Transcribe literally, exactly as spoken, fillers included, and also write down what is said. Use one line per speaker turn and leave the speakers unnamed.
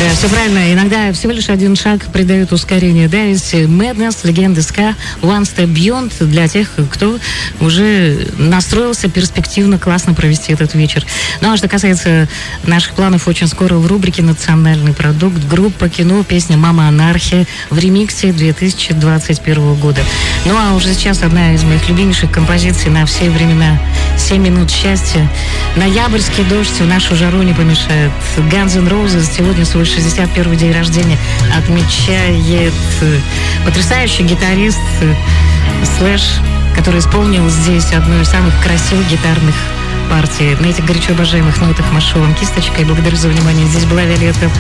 Да, все правильно. Иногда всего лишь один шаг придает ускорение. Да, есть Madness, легенды ска, One Step Beyond для тех, кто уже настроился перспективно, классно провести этот вечер. Ну, а что касается наших планов, очень скоро в рубрике «Национальный продукт» группа кино, песня «Мама Анархия» в ремиксе две тысячи двадцать первого года. Ну, а уже сейчас одна из моих любимейших композиций на все времена «семь минут счастья». Ноябрьский дождь в нашу жару не помешает. Guns N' Roses сегодня свой шестьдесят первый день рождения отмечает потрясающий гитарист Слэш, который исполнил здесь одну из самых красивых гитарных партий. На этих горячо обожаемых нотах машу вам кисточкой. Благодарю за внимание. Здесь была Виолетта.